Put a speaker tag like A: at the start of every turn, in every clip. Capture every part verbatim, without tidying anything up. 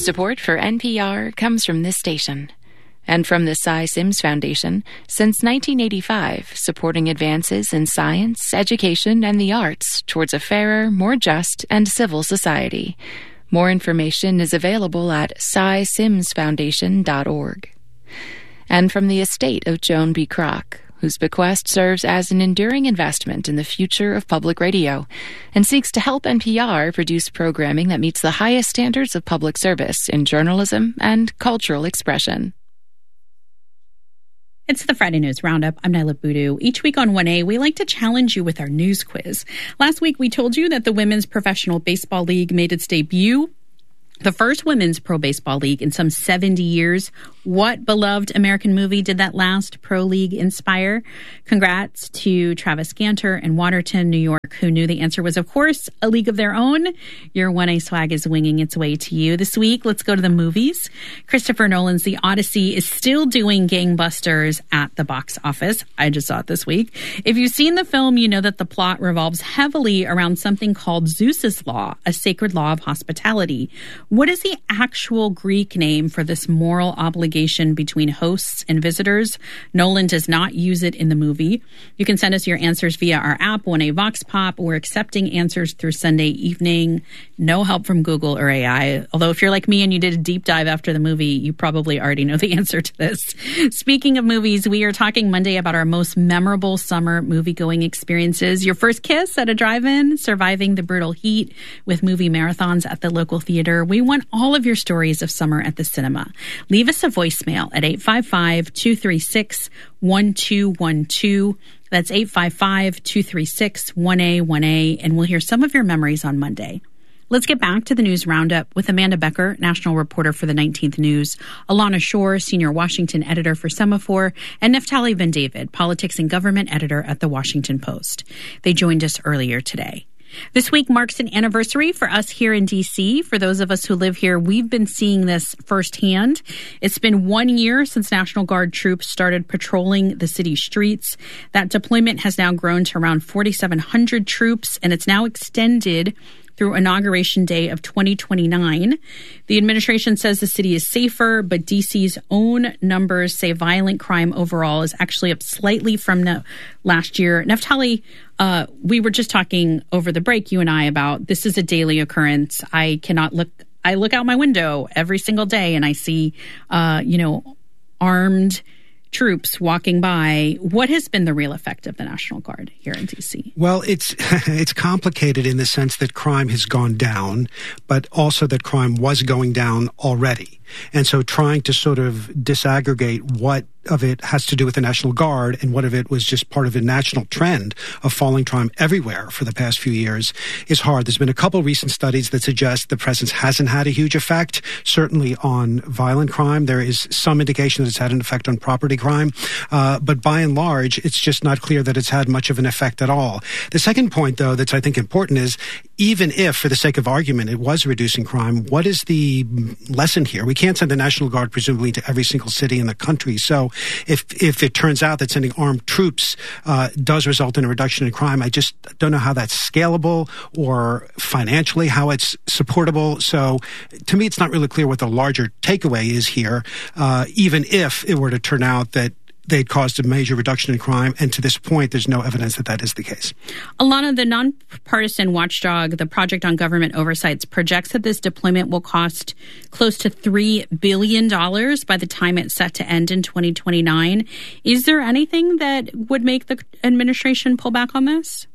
A: Support for N P R comes from this station and from the Cy Sims Foundation since nineteen eighty-five, supporting advances in science, education, and the arts towards a fairer, more just, and civil society. More information is available at cy sims foundation dot org. And from the estate of Joan B. Kroc, whose bequest serves as an enduring investment in the future of public radio and seeks to help N P R produce programming that meets the highest standards of public service in journalism and cultural expression.
B: It's the Friday News Roundup. I'm Nyla Boodoo. Each week on one A, we like to challenge you with our news quiz. Last week, we told you that the Women's Professional Baseball League made its debut, the first women's pro baseball league in some seventy years. What beloved American movie did that last pro league inspire? Congrats to Travis Ganter in Watertown, New York, who knew the answer was, of course, A League of Their Own. Your one A swag is winging its way to you. This week, let's go to the movies. Christopher Nolan's The Odyssey is still doing gangbusters at the box office. I just saw it this week. If you've seen the film, you know that the plot revolves heavily around something called Zeus's Law, a sacred law of hospitality. What is the actual Greek name for this moral obligation between hosts and visitors? Nolan does not use it in the movie. You can send us your answers via our app, one A Vox Pop. We're accepting answers through Sunday evening. No help from Google or A I. Although if you're like me and you did a deep dive after the movie, you probably already know the answer to this. Speaking of movies, we are talking Monday about our most memorable summer movie-going experiences. Your first kiss at a drive-in, surviving the brutal heat with movie marathons at the local theater. We want all of your stories of summer at the cinema. Leave us a voicemail at eight five five, two three six, one two one two. That's eight five five, two three six, one A one A, and we'll hear some of your memories on Monday. Let's get back to the news roundup with Amanda Becker, national reporter for the nineteenth News, Alana Shore, senior Washington editor for Semaphore, and Naftali Ben David, politics and government editor at the Washington Post. They joined us earlier today. This week marks an anniversary for us here in D C. For those of us who live here, we've been seeing this firsthand. It's been one year since National Guard troops started patrolling the city streets. That deployment has now grown to around forty-seven hundred troops, and it's now extended through Inauguration Day of twenty twenty-nine. The administration says the city is safer, but D C's own numbers say violent crime overall is actually up slightly from no- last year. Naftali, uh, we were just talking over the break, you and I, about this is a daily occurrence. I cannot look, I look out my window every single day and I see, uh, you know, armed troops walking by. What has been the real effect of the National Guard here in D C?
C: Well, it's it's complicated in the sense that crime has gone down, but also that crime was going down already. And so trying to sort of disaggregate what of it has to do with the National Guard and what of it was just part of a national trend of falling crime everywhere for the past few years is hard. There's been a couple recent studies that suggest the presence hasn't had a huge effect, certainly on violent crime. There is some indication that it's had an effect on property crime. Uh, but by and large, it's just not clear that it's had much of an effect at all. The second point, though, that's I think important is even if, for the sake of argument, it was reducing crime, what is the lesson here? We can't send the National Guard presumably to every single city in the country. So if if it turns out that sending armed troops uh, does result in a reduction in crime, I just don't know how that's scalable or financially how it's supportable. So to me, it's not really clear what the larger takeaway is here, uh, even if it were to turn out that they'd caused a major reduction in crime. And to this point, there's no evidence that that is the case.
B: Alana, the nonpartisan watchdog, the Project on Government Oversight, projects that this deployment will cost close to three billion dollars by the time it's set to end in twenty twenty-nine. Is there anything that would make the administration pull back on this?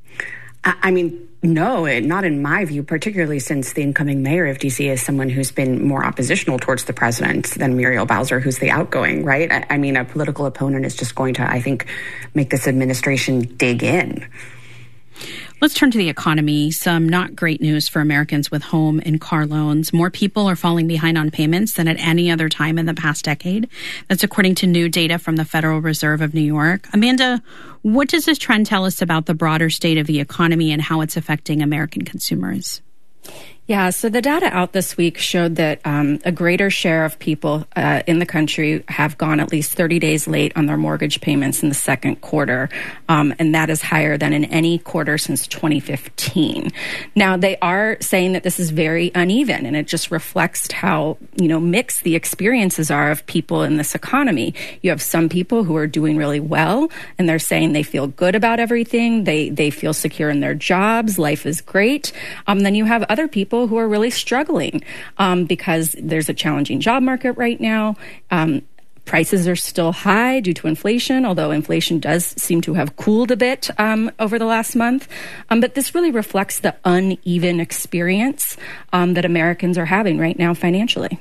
D: I mean, no, not in my view, particularly since the incoming mayor of D C is someone who's been more oppositional towards the president than Muriel Bowser, who's the outgoing, right? I, I mean, a political opponent is just going to, I think, make this administration dig in.
B: Let's turn to the economy. Some not great news for Americans with home and car loans. More people are falling behind on payments than at any other time in the past decade. That's according to new data from the Federal Reserve of New York. Amanda, what does this trend tell us about the broader state of the economy and how it's affecting American consumers?
E: Yeah, so the data out this week showed that um, a greater share of people uh, in the country have gone at least thirty days late on their mortgage payments in the second quarter, um, and that is higher than in any quarter since twenty fifteen. Now, they are saying that this is very uneven, and it just reflects how, you know, mixed the experiences are of people in this economy. You have some people who are doing really well, and they're saying they feel good about everything. They, they feel secure in their jobs. Life is great. Um, then you have other people who are really struggling um, because there's a challenging job market right now. Um, prices are still high due to inflation, although inflation does seem to have cooled a bit um, over the last month. Um, but this really reflects the uneven experience um, that Americans are having right now financially.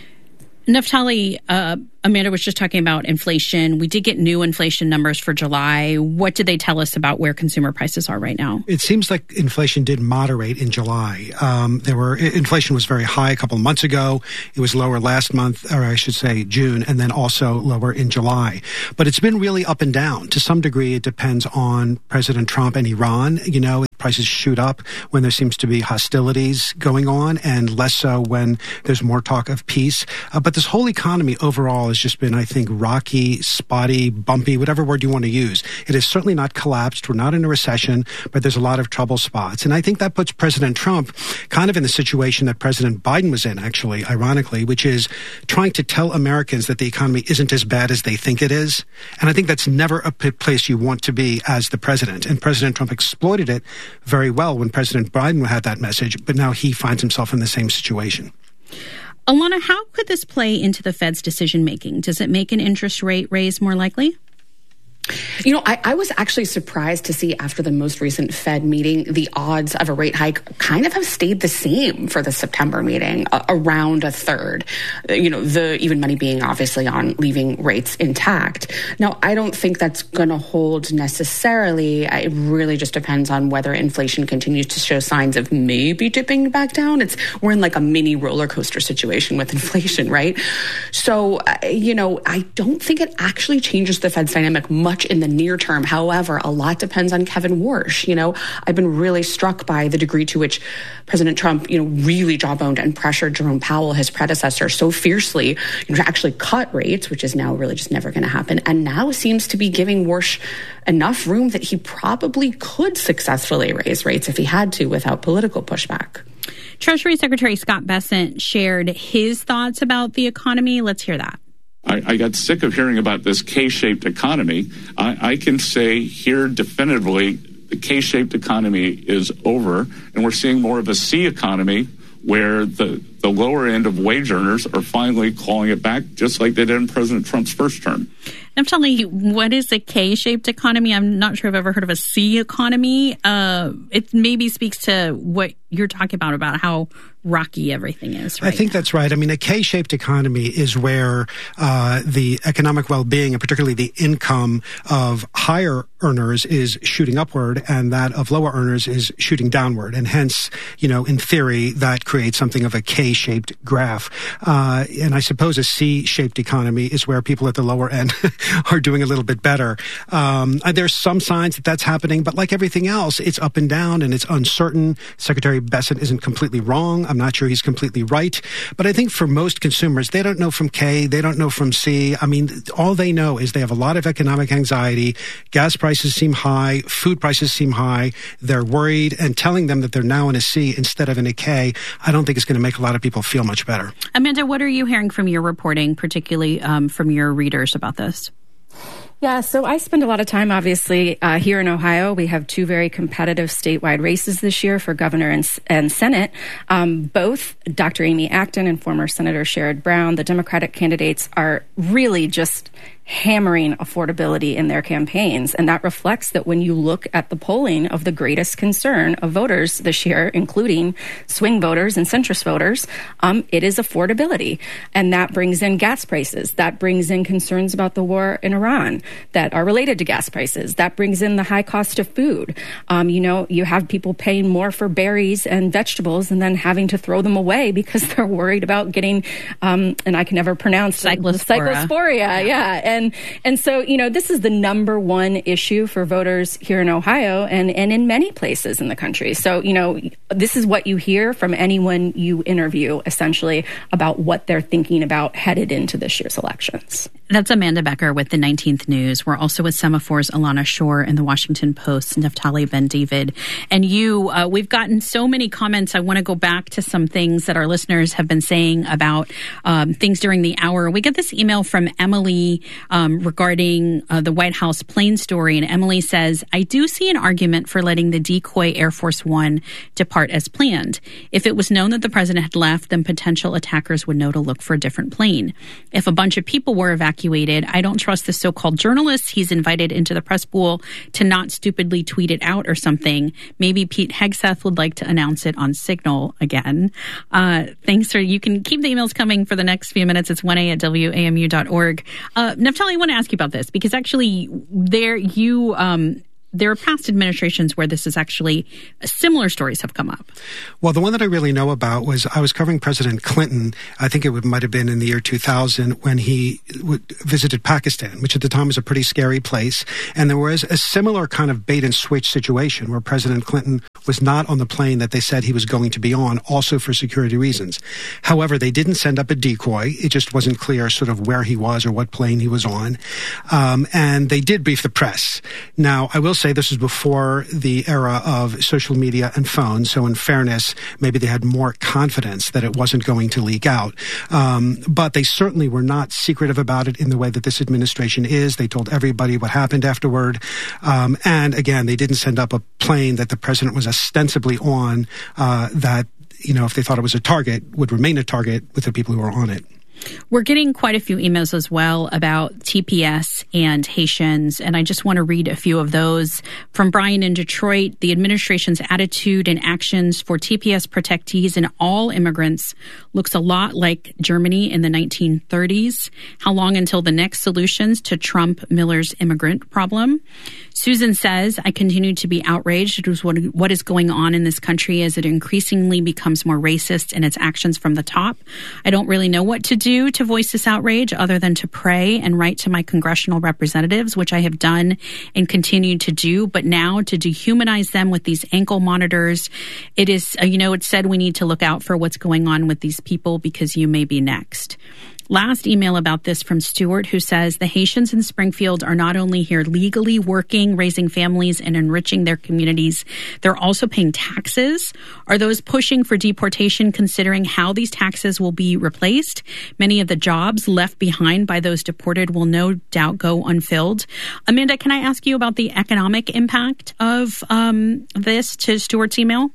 B: Naftali, uh, Amanda was just talking about inflation. We did get new inflation numbers for July. What did they tell us about where consumer prices are right now?
C: It seems like inflation did moderate in July. Um, there were inflation was very high a couple of months ago. It was lower last month, or I should say June, and then also lower in July. But it's been really up and down. To some degree, it depends on President Trump and Iran. You know, prices shoot up when there seems to be hostilities going on, and less so when there's more talk of peace. Uh, but this whole economy overall has just been, I think, rocky, spotty, bumpy, whatever word you want to use. It has certainly not collapsed. We're not in a recession, but there's a lot of trouble spots. And I think that puts President Trump kind of in the situation that President Biden was in, actually, ironically, which is trying to tell Americans that the economy isn't as bad as they think it is. And I think that's never a p- place you want to be as the president. And President Trump exploited it very well when President Biden had that message, but now he finds himself in the same situation.
B: Alana, how could this play into the Fed's decision-making? Does it make an interest rate raise more likely?
D: You know, I, I was actually surprised to see after the most recent Fed meeting, the odds of a rate hike kind of have stayed the same for the September meeting, uh, around a third. You know, the even money being obviously on leaving rates intact. Now, I don't think that's going to hold necessarily. It really just depends on whether inflation continues to show signs of maybe dipping back down. It's we're in like a mini roller coaster situation with inflation, right? So, uh, you know, I don't think it actually changes the Fed's dynamic much in the near term. However, a lot depends on Kevin Warsh. You know, I've been really struck by the degree to which President Trump, you know, really jawboned and pressured Jerome Powell, his predecessor, so fiercely, you know, to actually cut rates, which is now really just never going to happen. And now seems to be giving Warsh enough room that he probably could successfully raise rates if he had to without political pushback.
B: Treasury Secretary Scott Bessent shared his thoughts about the economy. Let's hear that.
F: I, I got sick of hearing about this K-shaped economy. I, I can say here definitively the K-shaped economy is over, and we're seeing more of a C economy where the, the lower end of wage earners are finally clawing it back, just like they did in President Trump's first term.
B: I'm telling you, what is a K-shaped economy? I'm not sure I've ever heard of a C economy. Uh, it maybe speaks to what you're talking about, about how rocky everything is right
C: I think
B: now.
C: That's right. I mean, a K-shaped economy is where uh, the economic well-being and particularly the income of higher earners is shooting upward and that of lower earners is shooting downward. And hence, you know, in theory, that creates something of a K-shaped graph. Uh, and I suppose a C-shaped economy is where people at the lower end are doing a little bit better. Um, there's some signs that that's happening, but like everything else, it's up and down and it's uncertain. Secretary Bessent isn't completely wrong. I'm not sure he's completely right. But I think for most consumers, they don't know from K, they don't know from C. I mean, all they know is they have a lot of economic anxiety. Gas prices seem high. Food prices seem high. They're worried, and telling them that they're now in a C instead of in a K, I don't think it's going to make a lot of people feel much better.
B: Amanda, what are you hearing from your reporting, particularly um, from your readers about this?
E: Yeah, so I spend a lot of time, obviously, uh, here in Ohio. We have two very competitive statewide races this year for governor and, and Senate. Um, both Doctor Amy Acton and former Senator Sherrod Brown, the Democratic candidates, are really just hammering affordability in their campaigns. And that reflects that when you look at the polling of the greatest concern of voters this year, including swing voters and centrist voters, um, it is affordability. And that brings in gas prices. That brings in concerns about the war in Iran that are related to gas prices. That brings in the high cost of food. Um, you know, you have people paying more for berries and vegetables and then having to throw them away because they're worried about getting, um, and I can never pronounce
B: cyclospora.
E: Cyclosporia, yeah. And and so, you know, this is the number one issue for voters here in Ohio and, and in many places in the country. So, you know, this is what you hear from anyone you interview, essentially, about what they're thinking about headed into this year's elections.
B: That's Amanda Becker with the nineteenth News. We're also with Semaphor's Alana Shore and the Washington Post's Naftali Ben-David. And you, uh, we've gotten so many comments. I want to go back to some things that our listeners have been saying about um, things during the hour. We get this email from Emily um, regarding uh, the White House plane story. And Emily says, I do see an argument for letting the decoy Air Force One depart as planned. If it was known that the president had left, then potential attackers would know to look for a different plane. If a bunch of people were evacuated, I don't trust the so-called journalists he's invited into the press pool to not stupidly tweet it out or something. Maybe Pete Hegseth would like to announce it on Signal again. Uh, thanks for, you can keep the emails coming for the next few minutes. It's one a at W A M U dot org. Uh, Naftali, I want to ask you about this because actually there you, um, there are past administrations where this is actually similar stories have come up.
C: Well, the one that I really know about was I was covering President Clinton. I think it would, might have been in the year two thousand when he w- visited Pakistan, which at the time was a pretty scary place. And there was a similar kind of bait and switch situation where President Clinton was not on the plane that they said he was going to be on, also for security reasons. However, they didn't send up a decoy. It just wasn't clear sort of where he was or what plane he was on. Um, and they did brief the press. Now, I will say this was before the era of social media and phones. So in fairness, maybe they had more confidence that it wasn't going to leak out. Um, but they certainly were not secretive about it in the way that this administration is. They told everybody what happened afterward. Um, and again, they didn't send up a plane that the president was ostensibly on, uh, that, you know, if they thought it was a target, would remain a target with the people who were on it.
B: We're getting quite a few emails as well about T P S and Haitians, and I just want to read a few of those. From Brian in Detroit, the administration's attitude and actions for T P S protectees and all immigrants looks a lot like Germany in the nineteen thirties. How long until the next solutions to Trump Miller's immigrant problem? Susan says, I continue to be outraged at what, what is going on in this country as it increasingly becomes more racist in its actions from the top. I don't really know what to do to voice this outrage other than to pray and write to my congressional representatives, which I have done and continue to do. But now to dehumanize them with these ankle monitors, it is, you know, it's said we need to look out for what's going on with these people because you may be next. Last email about this from Stuart, who says the Haitians in Springfield are not only here legally working, raising families, and enriching their communities, they're also paying taxes. Are those pushing for deportation considering how these taxes will be replaced? Many of the jobs left behind by those deported will no doubt go unfilled. Amanda, can I ask you about the economic impact of um, this to Stuart's email?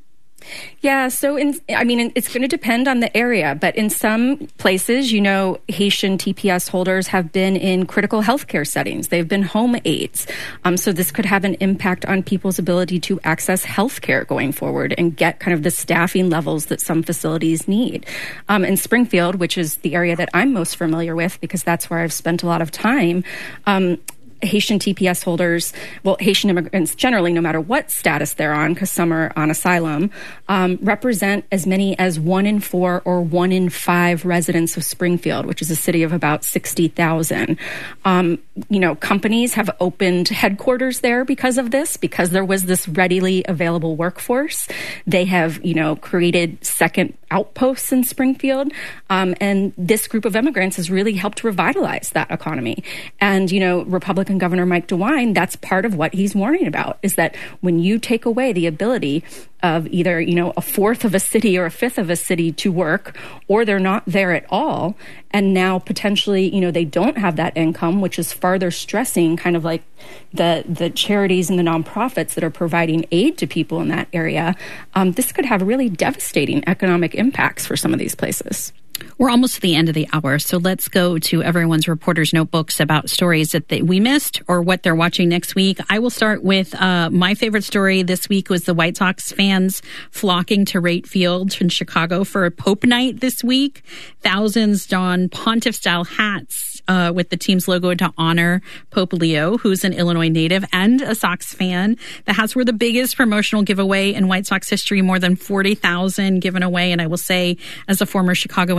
E: Yeah, so in, I mean, it's going to depend on the area, but in some places, you know, Haitian T P S holders have been in critical healthcare settings. They've been home aides. Um, so this could have an impact on people's ability to access healthcare going forward and get kind of the staffing levels that some facilities need. Um, in Springfield, which is the area that I'm most familiar with because that's where I've spent a lot of time, um, Haitian T P S holders, well, Haitian immigrants generally, no matter what status they're on, because some are on asylum, um, represent as many as one in four or one in five residents of Springfield, which is a city of about sixty thousand. Um, you know, companies have opened headquarters there because of this, because there was this readily available workforce. They have, you know, created second outposts in Springfield. Um, and this group of immigrants has really helped revitalize that economy. And, you know, Republican Governor Mike DeWine, that's part of what he's warning about, is that when you take away the ability of either, you know, a fourth of a city or a fifth of a city to work, or they're not there at all, and now potentially, you know, they don't have that income, which is farther stressing kind of like the the charities and the nonprofits that are providing aid to people in that area, um, this could have really devastating economic impacts for some of these places.
B: We're almost to the end of the hour, so let's go to everyone's reporter's notebooks about stories that they, we missed or what they're watching next week. I will start with uh, my favorite story this week was the White Sox fans flocking to Rate Field in Chicago for a Pope Night this week. Thousands don pontiff-style hats uh, with the team's logo to honor Pope Leo, who's an Illinois native and a Sox fan. The hats were the biggest promotional giveaway in White Sox history, more than forty thousand given away. And I will say, as a former Chicagoan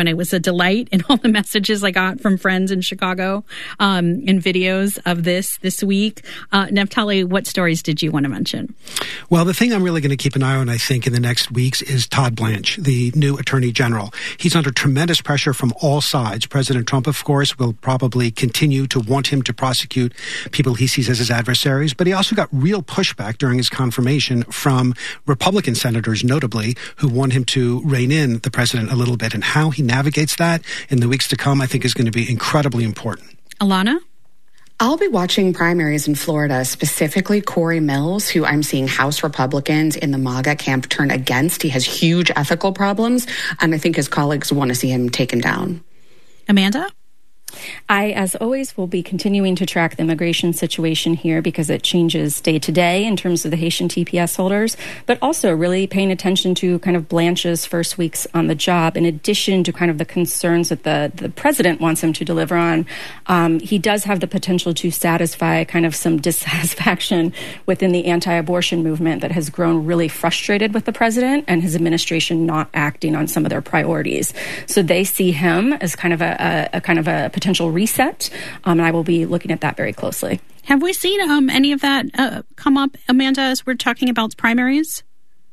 B: It was a delight in all the messages I got from friends in Chicago um, and videos of this this week. Uh, Naftali, what stories did you want to mention?
C: Well, the thing I'm really going to keep an eye on, I think, in the next weeks is Todd Blanche, the new Attorney General. He's under tremendous pressure from all sides. President Trump, of course, will probably continue to want him to prosecute people he sees as his adversaries, but he also got real pushback during his confirmation from Republican senators, notably, who want him to rein in the president a little bit. And how he navigates that in the weeks to come, I think, is going to be incredibly important.
B: Alana?
D: I'll be watching primaries in Florida, specifically Corey Mills, who I'm seeing House Republicans in the MAGA camp turn against. He has huge ethical problems, and I think his colleagues want to see him taken down.
B: Amanda?
E: I, as always, will be continuing to track the immigration situation here because it changes day to day in terms of the Haitian T P S holders, but also really paying attention to kind of Blanche's first weeks on the job, in addition to kind of the concerns that the, the president wants him to deliver on. Um, he does have the potential to satisfy kind of some dissatisfaction within the anti-abortion movement that has grown really frustrated with the president and his administration not acting on some of their priorities. So they see him as kind of a, a, a kind of a potential reset, um, and I will be looking at that very closely.
B: Have we seen um, any of that uh, come up, Amanda, as we're talking about primaries?